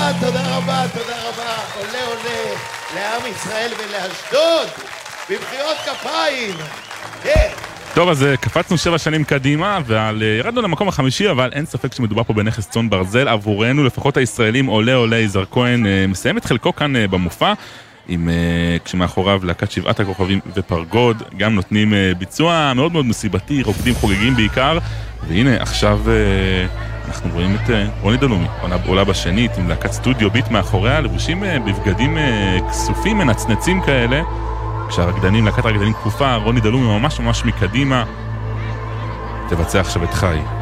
רבה, תודה רבה, תודה רבה. עולה עולה לעם ישראל ולאשדוד, במחיאות כפיים. כן. טוב, אז קפצנו 7 שנים קדימה, וירדנו למקום החמישי, אבל אין ספק שמדובר פה בנכס צאן ברזל. עבורנו, לפחות הישראלים, עולה עולה יזהר כהן, מסיים את חלקו כאן במופע, כשמאחוריו להקת 7 הכוכבים ופרגוד, גם נותנים ביצוע מאוד מאוד מסיבתי, רוקדים חוגגים בעיקר, והנה עכשיו אנחנו רואים את רוני דלומי, עולה בשנית עם להקת סטודיו ביט מאחוריה, לבושים בבגדים כסופים מנצנצים כאלה, כשהרקדנים, להקת הרקדנים כפופה, רוני דלומי ממש ממש מקדימה, תבצע עכשיו את חי.